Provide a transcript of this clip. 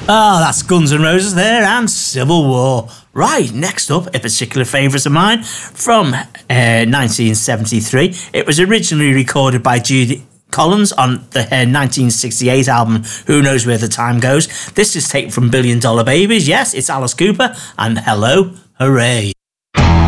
Oh, that's Guns N' Roses there and Civil War. Right, next up, a particular favourite of mine from 1973. It was originally recorded by Judy Collins on the 1968 album Who Knows Where the Time Goes. This is taken from $1 Billion Babies. Yes, it's Alice Cooper and Hello, Hooray.